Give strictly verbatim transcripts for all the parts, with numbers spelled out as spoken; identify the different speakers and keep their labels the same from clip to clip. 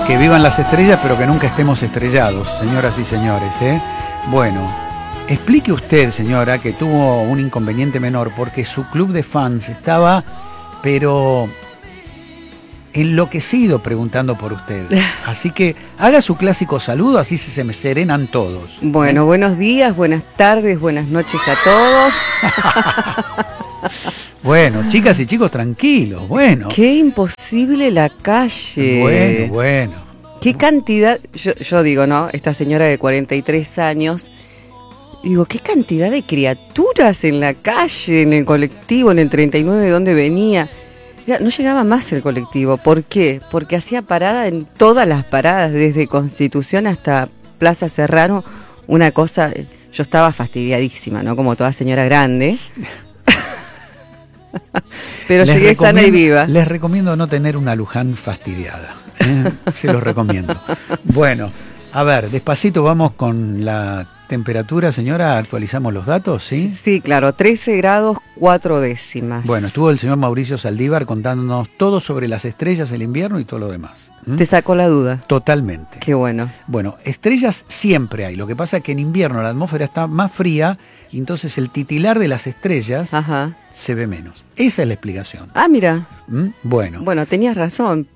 Speaker 1: Que vivan las estrellas, pero que nunca estemos estrellados, señoras y señores, ¿eh? Bueno, explique usted, señora, que tuvo un inconveniente menor porque su club de fans estaba, pero enloquecido preguntando por usted. Así que haga su clásico saludo, así se me serenan todos.
Speaker 2: Bueno, ¿eh? Buenos días, buenas tardes, buenas noches a todos.
Speaker 1: Bueno, chicas y chicos, tranquilos, bueno.
Speaker 2: Qué imposible la calle.
Speaker 1: Bueno, bueno.
Speaker 2: Qué cantidad, yo, yo digo, ¿no? Esta señora de cuarenta y tres años, digo, qué cantidad de criaturas en la calle, en el colectivo, en el treinta y nueve, donde venía. Mira, no llegaba más el colectivo. ¿Por qué? Porque hacía parada en todas las paradas, desde Constitución hasta Plaza Serrano. Una cosa, yo estaba fastidiadísima, ¿no? Como toda señora grande. Pero
Speaker 1: les
Speaker 2: llegué sana y viva.
Speaker 1: Les recomiendo no tener una Luján fastidiada. ¿eh? Se los recomiendo. Bueno, a ver, despacito vamos con la temperatura, señora. ¿Actualizamos los datos? Sí,
Speaker 2: sí, claro. trece grados, cuatro décimas.
Speaker 1: Bueno, estuvo el señor Mauricio Saldívar contándonos todo sobre las estrellas, el invierno y todo lo demás. ¿Mm?
Speaker 2: ¿Te sacó la duda?
Speaker 1: Totalmente.
Speaker 2: Qué bueno.
Speaker 1: Bueno, estrellas siempre hay. Lo que pasa es que en invierno la atmósfera está más fría y entonces el titilar de las estrellas Ajá. se ve menos. Esa es la explicación.
Speaker 2: Ah, mira.
Speaker 1: ¿Mm? Bueno.
Speaker 2: Bueno, tenías razón.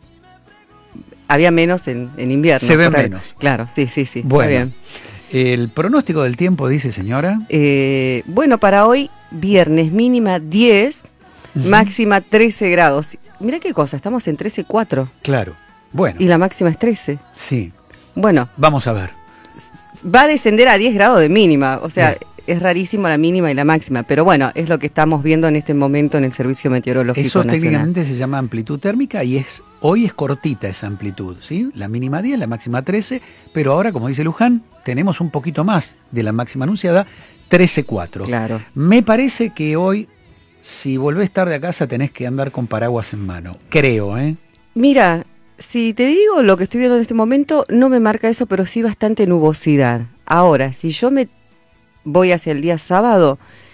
Speaker 2: Había menos en, en invierno.
Speaker 1: Se ve menos.
Speaker 2: Claro, sí, sí, sí.
Speaker 1: Bueno.
Speaker 2: Está bien.
Speaker 1: El pronóstico del tiempo dice, señora.
Speaker 2: Eh, bueno, para hoy, viernes, mínima diez, uh-huh. máxima trece grados. Mira qué cosa, estamos en trece coma cuatro.
Speaker 1: Claro, bueno.
Speaker 2: Y la máxima es trece.
Speaker 1: Sí.
Speaker 2: Bueno.
Speaker 1: Vamos a ver.
Speaker 2: Va a descender a diez grados de mínima, o sea, Bien. Es rarísimo la mínima y la máxima, pero bueno, es lo que estamos viendo en este momento en el Servicio Meteorológico
Speaker 1: Eso
Speaker 2: Nacional. Eso
Speaker 1: técnicamente se llama amplitud térmica y es hoy es cortita esa amplitud, ¿sí? La mínima diez, la máxima trece, pero ahora, como dice Luján, tenemos un poquito más de la máxima anunciada, trece coma cuatro.
Speaker 2: Claro.
Speaker 1: Me parece que hoy, si volvés tarde a casa, tenés que andar con paraguas en mano, creo, ¿eh?
Speaker 2: Mira, si te digo lo que estoy viendo en este momento, no me marca eso, pero sí bastante nubosidad. Ahora, si yo me voy hacia el día sábado,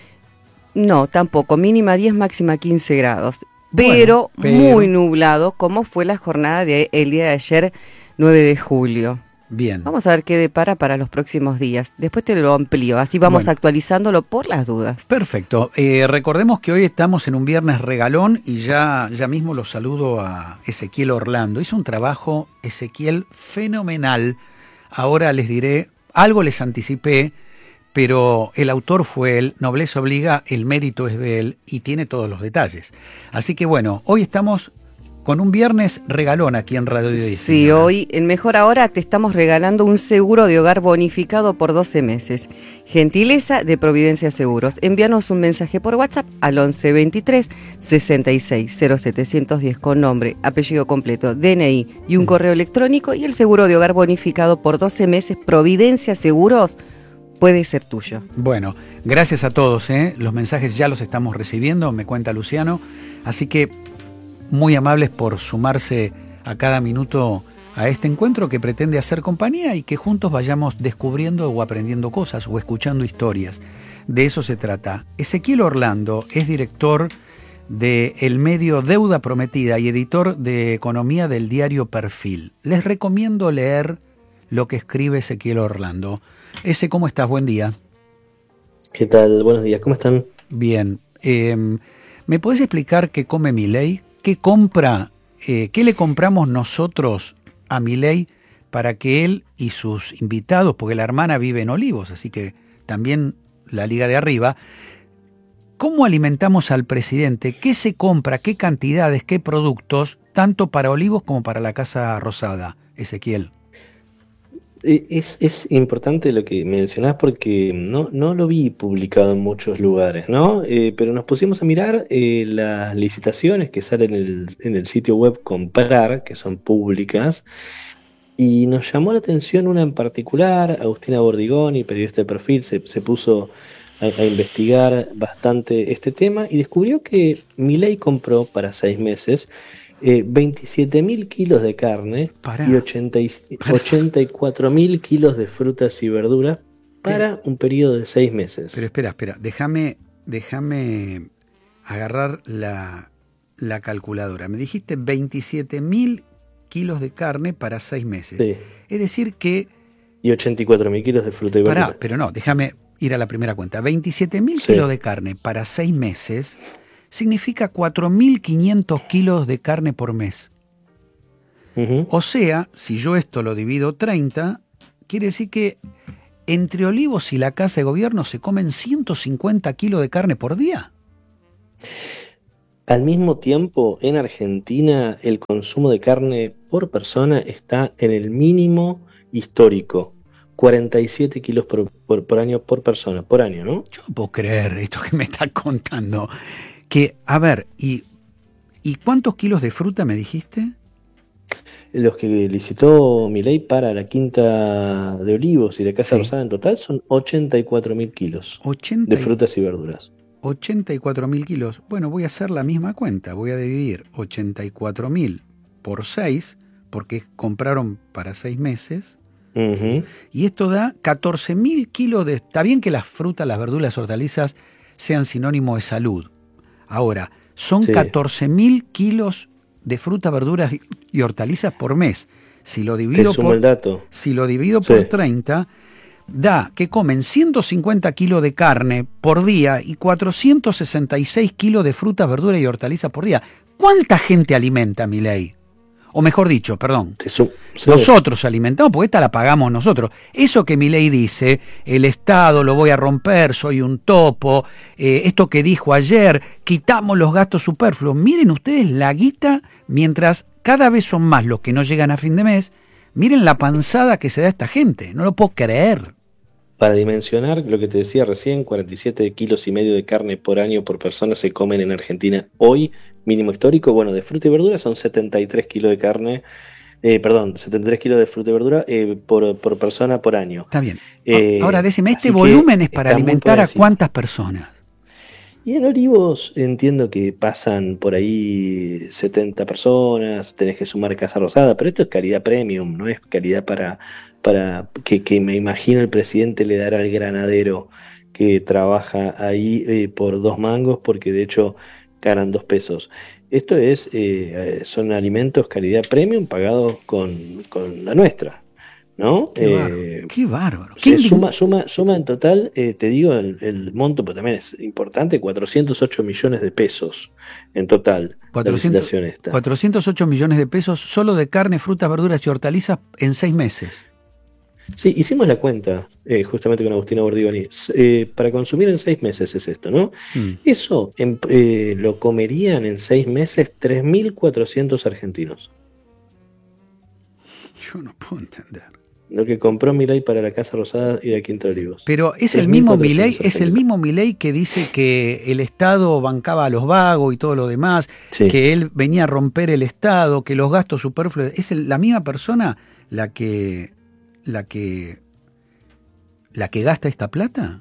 Speaker 2: no, tampoco, mínima diez, máxima quince grados, pero, bueno, pero muy nublado, como fue la jornada del día de ayer, nueve de julio.
Speaker 1: Bien.
Speaker 2: Vamos a ver qué depara para los próximos días. Después te lo amplío, así vamos bueno. actualizándolo por las dudas.
Speaker 1: Perfecto. Eh, recordemos que hoy estamos en un viernes regalón y ya, ya mismo los saludo a Ezequiel Orlando. Hizo un trabajo, Ezequiel, fenomenal. Ahora les diré, algo les anticipé, pero el autor fue él, nobleza obliga, el mérito es de él y tiene todos los detalles. Así que bueno, hoy estamos con un viernes regalón aquí en Radio diez.
Speaker 2: Sí, señora. Hoy en Mejor Ahora te estamos regalando un seguro de hogar bonificado por doce meses. Gentileza de Providencia Seguros. Envíanos un mensaje por WhatsApp al once veintitrés sesenta y seis cero setecientos diez con nombre, apellido completo, D N I y un mm. correo electrónico y el seguro de hogar bonificado por doce meses Providencia Seguros puede ser tuyo.
Speaker 1: Bueno, gracias a todos, ¿eh? Los mensajes ya los estamos recibiendo, me cuenta Luciano, así que muy amables por sumarse a cada minuto a este encuentro que pretende hacer compañía y que juntos vayamos descubriendo o aprendiendo cosas o escuchando historias. De eso se trata. Ezequiel Orlando es director del medio Deuda Prometida y editor de Economía del diario Perfil. Les recomiendo leer lo que escribe Ezequiel Orlando. Ese, ¿cómo estás? Buen día.
Speaker 3: ¿Qué tal? Buenos días, ¿cómo están?
Speaker 1: Bien. Eh, ¿Me podés explicar qué come Milei? ¿Qué compra, eh, qué le compramos nosotros a Milei para que él y sus invitados, porque la hermana vive en Olivos, así que también la liga de arriba, cómo alimentamos al presidente? ¿Qué se compra? ¿Qué cantidades? ¿Qué productos? Tanto para Olivos como para la Casa Rosada, Ezequiel.
Speaker 3: Es, es importante lo que mencionás porque no, no lo vi publicado en muchos lugares, ¿no? Eh, pero nos pusimos a mirar eh, las licitaciones que salen en el, en el sitio web Comprar, que son públicas, y nos llamó la atención una en particular. Agustina Bordigoni, periodista de Perfil, se, se puso a, a investigar bastante este tema y descubrió que Milei compró para seis meses Eh, veintisiete mil kilos de carne Pará. y ochenta y, ochenta y cuatro mil kilos de frutas y verduras para pero, un periodo de seis meses.
Speaker 1: Pero espera, espera, déjame, déjame agarrar la, la calculadora. Me dijiste veintisiete mil kilos de carne para seis meses.
Speaker 3: Sí.
Speaker 1: Es decir que...
Speaker 3: Y ochenta y cuatro mil kilos de fruta y verdura.
Speaker 1: Pará, pero no, déjame ir a la primera cuenta. veintisiete mil
Speaker 3: Sí.
Speaker 1: kilos de carne para seis meses significa cuatro mil quinientos kilos de carne por mes.
Speaker 3: Ujú.
Speaker 1: O sea, si yo esto lo divido treinta, quiere decir que entre Olivos y la Casa de Gobierno se comen ciento cincuenta kilos de carne por día.
Speaker 3: Al mismo tiempo, en Argentina, el consumo de carne por persona está en el mínimo histórico. cuarenta y siete kilos por, por, por año por persona, por año, ¿no?
Speaker 1: Yo no puedo creer esto que me está contando. Que, a ver, ¿y, ¿y cuántos kilos de fruta me dijiste?
Speaker 3: Los que licitó Milei para la Quinta de Olivos y la Casa
Speaker 1: Sí.
Speaker 3: Rosada en total son ochenta y cuatro mil kilos
Speaker 1: ochenta
Speaker 3: de
Speaker 1: y-
Speaker 3: frutas y verduras.
Speaker 1: ochenta y cuatro mil kilos. Bueno, voy a hacer la misma cuenta. Voy a dividir ochenta y cuatro mil por seis, porque compraron para seis meses.
Speaker 3: Ujú.
Speaker 1: Y esto da catorce mil kilos de... Está bien que las frutas, las verduras, las hortalizas sean sinónimo de salud. Ahora, son
Speaker 3: Sí.
Speaker 1: catorce mil kilos de fruta, verduras y- y hortalizas por mes. Si lo
Speaker 3: Te
Speaker 1: divido
Speaker 3: sumo
Speaker 1: por,
Speaker 3: el dato.
Speaker 1: si lo divido
Speaker 3: Sí.
Speaker 1: por treinta, da que comen ciento cincuenta kilos de carne por día y cuatrocientos sesenta y seis kilos de frutas, verduras y hortalizas por día. ¿Cuánta gente alimenta Milei? O mejor dicho, perdón,
Speaker 3: Te sum- sí.
Speaker 1: nosotros alimentamos, porque esta la pagamos nosotros. Eso que Milei dice, el Estado lo voy a romper, soy un topo, eh, esto que dijo ayer, quitamos los gastos superfluos. Miren ustedes la guita, mientras cada vez son más los que no llegan a fin de mes, miren la panzada que se da a esta gente, no lo puedo creer.
Speaker 3: Para dimensionar lo que te decía recién, cuarenta y siete kilos y medio de carne por año por persona se comen en Argentina hoy, mínimo histórico. Bueno, de fruta y verdura son setenta y tres kilos de carne, eh, perdón, setenta y tres kilos de fruta y verdura eh, por, por persona por año.
Speaker 1: Está bien.
Speaker 3: Eh,
Speaker 1: Ahora, decime, ¿este
Speaker 3: así que
Speaker 1: volumen es para
Speaker 3: está muy por
Speaker 1: alimentar a
Speaker 3: encima.
Speaker 1: cuántas personas?
Speaker 3: Y en Olivos entiendo que pasan por ahí setenta personas, tenés que sumar Casa Rosada, pero esto es calidad premium, no es calidad para, para que, que me imagino el presidente le dará al granadero que trabaja ahí eh, por dos mangos, porque de hecho ganan dos pesos. Esto es, eh, son alimentos calidad premium pagados con, con la nuestra, ¿no?
Speaker 1: Qué bárbaro.
Speaker 3: Eh,
Speaker 1: Qué bárbaro.
Speaker 3: o
Speaker 1: Qué
Speaker 3: sea,
Speaker 1: indign-
Speaker 3: suma, suma, suma en total, eh, te digo el, el monto, pero también es importante, cuatrocientos ocho millones de pesos en total, la
Speaker 1: cuatrocientos,
Speaker 3: licitación esta.
Speaker 1: cuatrocientos ocho millones de pesos solo de carne, frutas, verduras y hortalizas en seis meses.
Speaker 3: Sí, hicimos la cuenta eh, justamente con Agustina Bordigoni. S- eh, para consumir en seis meses es esto, ¿no?
Speaker 1: Mm.
Speaker 3: Eso en- eh, lo comerían en seis meses tres mil cuatrocientos argentinos.
Speaker 1: Yo no puedo entender.
Speaker 3: Lo que compró Milei para la Casa Rosada y la Quinta de Olivos.
Speaker 1: Pero es el mismo Milei, es el
Speaker 3: argentinos.
Speaker 1: mismo Milei que dice que el Estado bancaba a los vagos y todo lo demás,
Speaker 3: Sí.
Speaker 1: que él venía a romper el Estado, que los gastos superfluos. Es el- la misma persona la que la que la que gasta esta plata.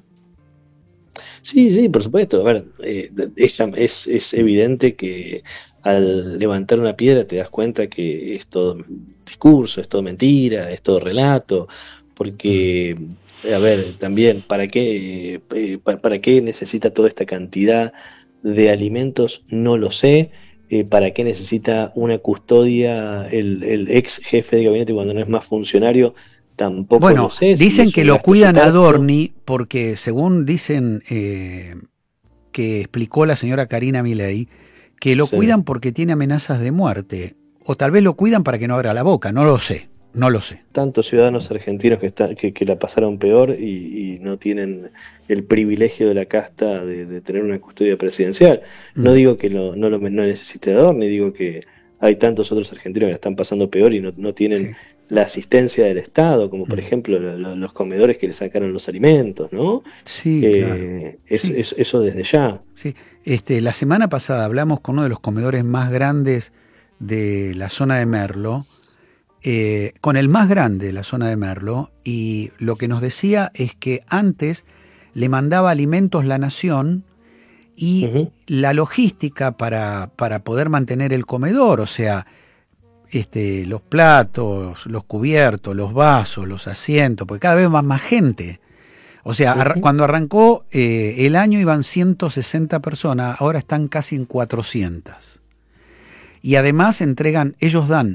Speaker 3: Sí, sí, por supuesto. A ver, eh, ella- es, es evidente que al levantar una piedra te das cuenta que es todo discurso, es todo mentira, es todo relato, porque, a ver, también, ¿para qué, eh, pa- para qué necesita toda esta cantidad de alimentos? No lo sé. Eh, ¿para qué necesita una custodia el, el ex jefe de gabinete cuando no es más funcionario? Tampoco
Speaker 1: Bueno,
Speaker 3: lo sé. Si
Speaker 1: dicen
Speaker 3: es
Speaker 1: que
Speaker 3: un
Speaker 1: lo
Speaker 3: gasto
Speaker 1: cuidan a
Speaker 3: superfluo.
Speaker 1: Dorni porque según dicen eh, que explicó la señora Karina Milei, que lo
Speaker 3: Sí.
Speaker 1: cuidan porque tiene amenazas de muerte. O tal vez lo cuidan para que no abra la boca, no lo sé, no lo sé.
Speaker 3: Tantos ciudadanos argentinos que, está, que, que la pasaron peor y, y no tienen el privilegio de la casta de, de tener una custodia presidencial. No
Speaker 1: Mm.
Speaker 3: digo que lo, no lo no necesite Ador, ni digo que hay tantos otros argentinos que la están pasando peor y no, no tienen
Speaker 1: Sí.
Speaker 3: la asistencia del Estado, como por
Speaker 1: Mm.
Speaker 3: ejemplo lo- lo- los comedores que le sacaron los alimentos, ¿no?
Speaker 1: Sí,
Speaker 3: Eh,
Speaker 1: claro.
Speaker 3: es-
Speaker 1: Sí.
Speaker 3: es- eso desde ya.
Speaker 1: Sí. Este, la semana pasada hablamos con uno de los comedores más grandes de la zona de Merlo, eh, con el más grande de la zona de Merlo, y lo que nos decía es que antes le mandaba alimentos La Nación y
Speaker 3: Ujú.
Speaker 1: la logística para, para poder mantener el comedor, o sea, este, los platos, los cubiertos, los vasos, los asientos, porque cada vez va más gente. O sea, arra-
Speaker 3: Ujú.
Speaker 1: cuando arrancó eh, el año iban ciento sesenta personas, ahora están casi en cuatrocientas. Y además entregan, ellos dan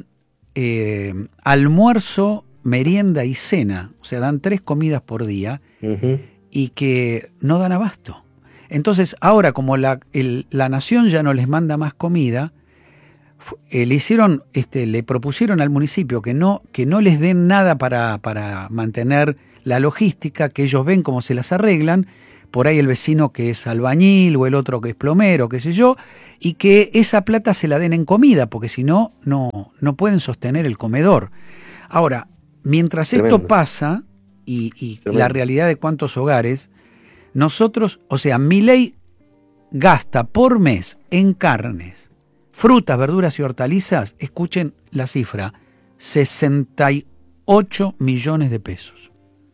Speaker 1: eh, almuerzo, merienda y cena, o sea, dan tres comidas por día, uh-huh. y que no dan abasto. Entonces, ahora como la, el, la nación ya no les manda más comida, eh, le hicieron, este, le propusieron al municipio que no, que no les den nada para, para mantener la logística, que ellos ven cómo se las arreglan, por ahí el vecino que es albañil o el otro que es plomero, qué sé yo, y que esa plata se la den en comida, porque si no, no, no pueden sostener el comedor. Ahora, mientras Tremendo. Esto pasa, y, y la realidad de cuántos hogares, nosotros, o sea, Milei gasta por mes en carnes, frutas, verduras y hortalizas, escuchen la cifra, sesenta y ocho millones de pesos.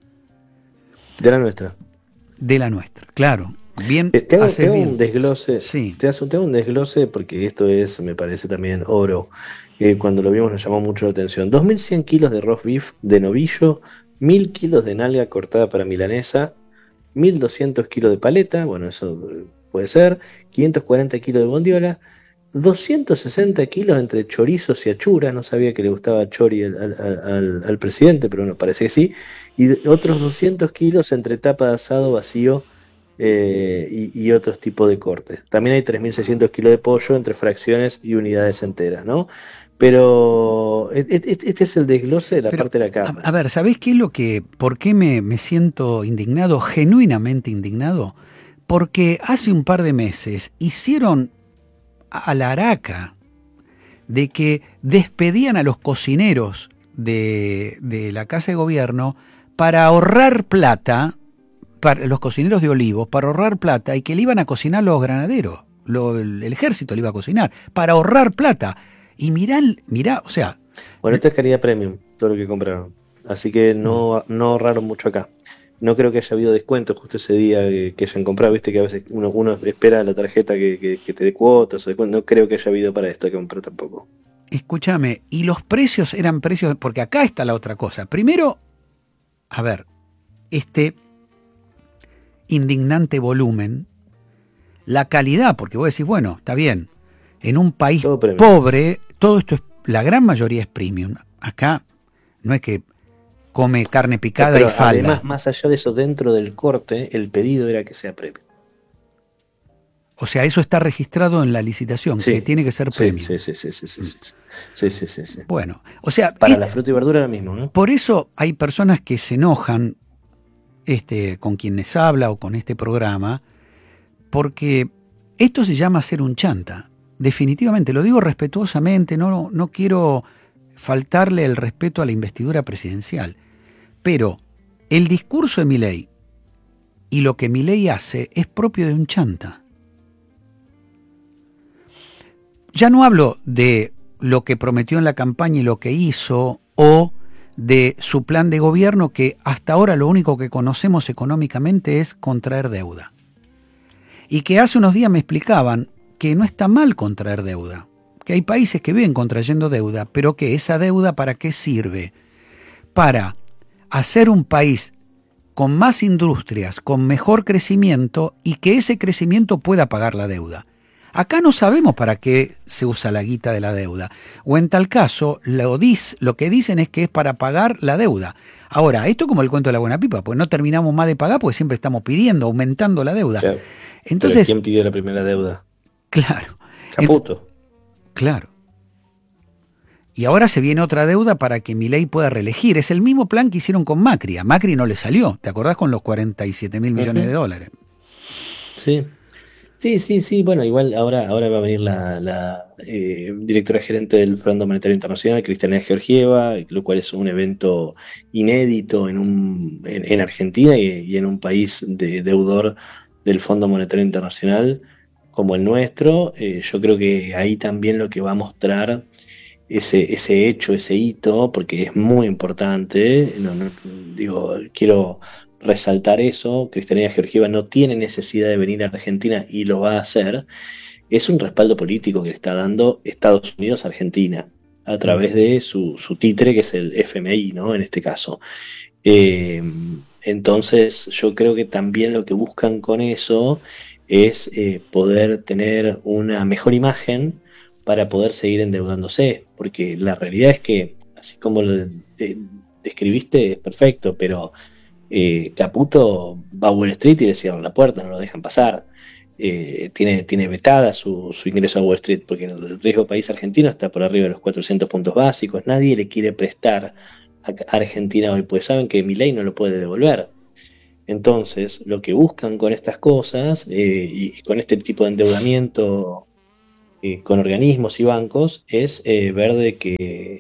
Speaker 3: De la nuestra.
Speaker 1: De la nuestra, claro. Bien,
Speaker 3: te, te hago,
Speaker 1: hace
Speaker 3: te hago
Speaker 1: bien.
Speaker 3: un desglose,
Speaker 1: sí.
Speaker 3: te hago, te hago un desglose porque esto es, me parece también oro. Eh, cuando lo vimos nos llamó mucho la atención. dos mil cien kilos de roast beef de novillo, mil kilos de nalga cortada para milanesa, mil doscientos kilos de paleta, bueno, eso puede ser, quinientos cuarenta kilos de bondiola, doscientos sesenta kilos entre chorizos y achuras, no sabía que le gustaba chori al, al, al, al presidente, pero bueno, parece que sí, y otros doscientos kilos entre tapa de asado vacío eh, y, y otros tipos de cortes. También hay tres mil seiscientos kilos de pollo entre fracciones y unidades enteras, ¿no? Pero este es el desglose de la Pero, parte de la Cámara.
Speaker 1: A, a ver, ¿sabés qué es lo que, por qué me, me siento indignado, genuinamente indignado? Porque hace un par de meses hicieron a la araca de que despedían a los cocineros de, de la Casa de Gobierno para ahorrar plata, para los cocineros de Olivos, para ahorrar plata, y que le iban a cocinar los granaderos, lo, el, el ejército le iba a cocinar, para ahorrar plata. Y mirá, mirá, o sea...
Speaker 3: Bueno, esto es calidad premium, todo lo que compraron. Así que no, no ahorraron mucho acá. No creo que haya habido descuentos justo ese día que, que hayan comprado. Viste que a veces uno, uno espera la tarjeta que, que, que te dé cuotas o descuentos. No creo que haya habido para esto que comprar tampoco.
Speaker 1: Escúchame, y los precios eran precios... Porque acá está la otra cosa. Primero, a ver, este indignante volumen, la calidad, porque vos decís, bueno, está bien, en un país pobre, todo esto es, la gran mayoría es premium. Acá no es que come carne picada Pero y falda.
Speaker 3: Además, más allá de eso, dentro del corte, el pedido era que sea premium.
Speaker 1: O sea, eso está registrado en la licitación, sí, que tiene que ser
Speaker 3: sí,
Speaker 1: premium.
Speaker 3: Sí, sí, sí, sí, sí, sí, sí, sí, sí, sí.
Speaker 1: Bueno, o sea...
Speaker 3: Para
Speaker 1: este,
Speaker 3: la fruta y verdura lo mismo, ¿no?
Speaker 1: Por eso hay personas que se enojan este, con quienes habla o con este programa, porque esto se llama ser un chanta. Definitivamente, lo digo respetuosamente, no, no quiero faltarle el respeto a la investidura presidencial, pero el discurso de Milei y lo que Milei hace es propio de un chanta. Ya no hablo de lo que prometió en la campaña y lo que hizo, o de su plan de gobierno, que hasta ahora lo único que conocemos económicamente es contraer deuda. Y que hace unos días me explicaban que no está mal contraer deuda, que hay países que viven contrayendo deuda, pero que esa deuda ¿para qué sirve? Para hacer un país con más industrias, con mejor crecimiento, y que ese crecimiento pueda pagar la deuda. Acá no sabemos para qué se usa la guita de la deuda, o en tal caso lo, dice, lo que dicen es que es para pagar la deuda. Ahora, esto es como el cuento de la buena pipa, pues no terminamos más de pagar porque siempre estamos pidiendo, aumentando la deuda.
Speaker 3: Claro.
Speaker 1: Entonces,
Speaker 3: ¿Pero quién pidió la primera deuda?
Speaker 1: Claro.
Speaker 3: Caputo.
Speaker 1: Claro. Y ahora se viene otra deuda para que Milei pueda reelegir. Es el mismo plan que hicieron con Macri. A Macri no le salió. ¿Te acordás con los cuarenta y siete mil millones uh-huh. de dólares?
Speaker 3: Sí. Sí, sí, sí. Bueno, igual ahora, ahora va a venir la, la eh, directora gerente del Fondo Monetario Internacional, Cristalina Georgieva, lo cual es un evento inédito en, un, en, en Argentina y, y en un país de, deudor del Fondo Monetario Internacional como el nuestro. Eh, yo creo que ahí también lo que va a mostrar ese, ese hecho, ese hito, porque es muy importante, no, no, digo, quiero resaltar eso. Cristalina Georgieva no tiene necesidad de venir a Argentina y lo va a hacer. Es un respaldo político que le está dando Estados Unidos a Argentina a través de su, su títere, que es el F M I, ¿no? En este caso. Eh, entonces yo creo que también lo que buscan con eso es eh, poder tener una mejor imagen para poder seguir endeudándose. porque la realidad es que, así como lo de, de, describiste, es perfecto, pero eh, Caputo va a Wall Street y le cierran la puerta, no lo dejan pasar. Eh, tiene, tiene vetada su, su ingreso a Wall Street, porque el riesgo país argentino está por arriba de los cuatrocientos puntos básicos. Nadie le quiere prestar a Argentina hoy, pues saben que Milei no lo puede devolver. Entonces, lo que buscan con estas cosas eh, y con este tipo de endeudamiento eh, con organismos y bancos es eh, ver de que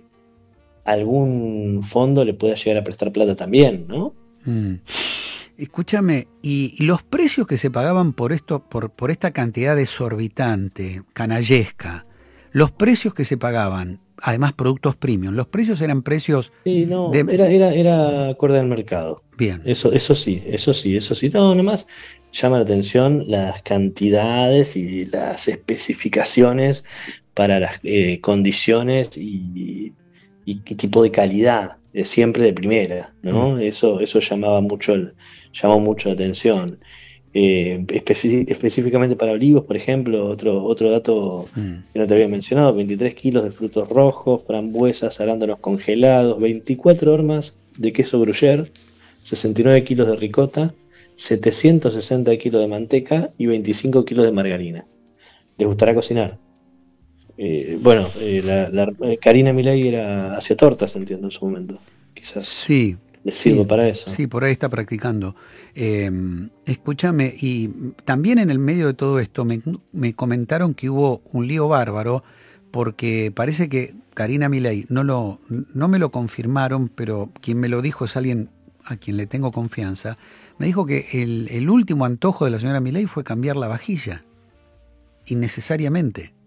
Speaker 3: algún fondo le pueda llegar a prestar plata también, ¿no?
Speaker 1: Mm. Escúchame, y los precios que se pagaban por esto, por, por esta cantidad exorbitante, canallesca, los precios que se pagaban, además productos premium, los precios eran precios...
Speaker 3: Sí, no,
Speaker 1: de...
Speaker 3: era, era, era acorde al mercado.
Speaker 1: Bien.
Speaker 3: Eso, eso sí, eso sí, eso sí. No, nomás llama la atención las cantidades y las especificaciones para las eh, condiciones y, y qué tipo de calidad, eh, siempre de primera, ¿no? Mm. Eso, eso llamaba mucho el, llamó mucho la atención. Eh, especi- específicamente para olivos, por ejemplo, otro, otro dato mm. que no te había mencionado, veintitrés kilos de frutos rojos, frambuesas, arándanos congelados, veinticuatro hormas de queso gruyère, sesenta y nueve kilos de ricota, setecientos sesenta kilos de manteca y veinticinco kilos de margarina. ¿Les gustará cocinar? Eh, bueno, eh, la, la, Karina Milei era hacía tortas, entiendo, en su momento. Quizás.
Speaker 1: Sí.
Speaker 3: ¿Les sirve
Speaker 1: sí,
Speaker 3: para eso?
Speaker 1: Sí, por ahí está practicando. Eh, escúchame, y también en el medio de todo esto me, me comentaron que hubo un lío bárbaro porque parece que Karina Milei, no, lo, no me lo confirmaron, pero quien me lo dijo es alguien a quien le tengo confianza, me dijo que el, el último antojo de la señora Milei fue cambiar la vajilla, innecesariamente.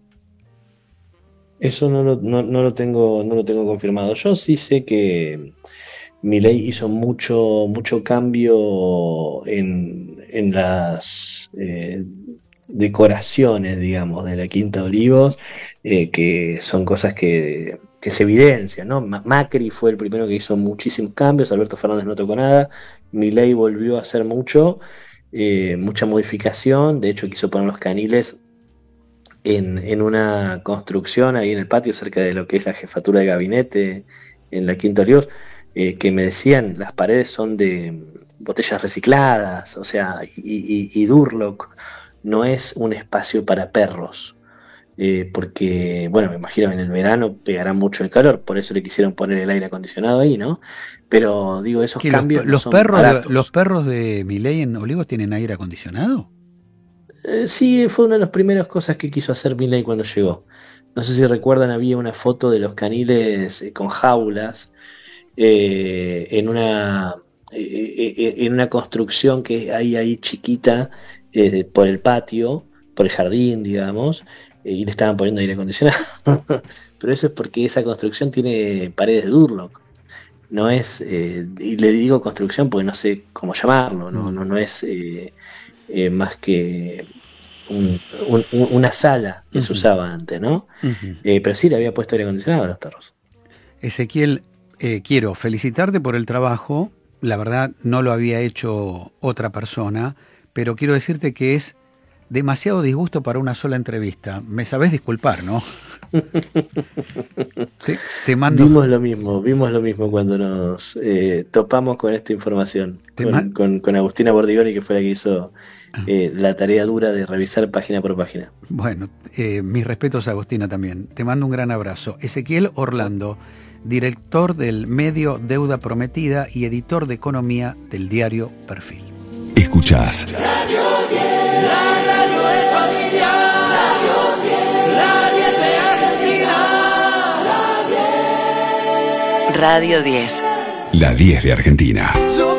Speaker 3: Eso no lo, no, no lo tengo, no lo tengo confirmado. Yo sí sé que Milei hizo mucho, mucho cambio en, en las eh, decoraciones, digamos, de la Quinta de Olivos, eh, que son cosas que, que se evidencian, ¿no? Macri fue el primero que hizo muchísimos cambios, Alberto Fernández no tocó nada, Milei volvió a hacer mucho, eh, mucha modificación, de hecho quiso poner los caniles en, en una construcción ahí en el patio, cerca de lo que es la jefatura de gabinete en la Quinta de Olivos, eh, que me decían, las paredes son de botellas recicladas, o sea, y, y, y Durlock no es un espacio para perros, eh, porque, bueno, me imagino en el verano pegará mucho el calor, por eso le quisieron poner el aire acondicionado ahí, ¿no? Pero digo, esos cambios
Speaker 1: los, los
Speaker 3: no son
Speaker 1: perros
Speaker 3: baratos.
Speaker 1: de, ¿Los perros de Milei en Olivos tienen aire acondicionado?
Speaker 3: Eh, sí, fue una de las primeras cosas que quiso hacer Milei cuando llegó. No sé si recuerdan, había una foto de los caniles eh, con jaulas eh, en una eh, eh, en una construcción que hay ahí chiquita eh, por el patio, por el jardín, digamos, eh, y le estaban poniendo aire acondicionado. Pero eso es porque esa construcción tiene paredes de Durlock. No es, eh, y le digo construcción porque no sé cómo llamarlo, no, no, no es eh, eh, más que un, un, una sala que uh-huh. se usaba antes, ¿no? Uh-huh. Eh, pero sí le había puesto aire acondicionado a los perros.
Speaker 1: Ezequiel, eh, quiero felicitarte por el trabajo. La verdad no lo había hecho otra persona, pero quiero decirte que es demasiado disgusto para una sola entrevista. Me sabés disculpar, ¿no? te, te mando...
Speaker 3: Vimos lo mismo, vimos lo mismo cuando nos eh, topamos con esta información, con, man... con, con Agustina Bordigoni, que fue la que hizo eh, la tarea dura de revisar página por página.
Speaker 1: Bueno, eh, mis respetos a Agustina también. Te mando un gran abrazo. Ezequiel Orlando, director del medio Deuda Prometida y editor de economía del diario Perfil.
Speaker 4: Escuchás
Speaker 5: Radio diez, la radio es familiar. Radio diez, la diez de Argentina. La diez.
Speaker 4: Radio diez. La diez de Argentina.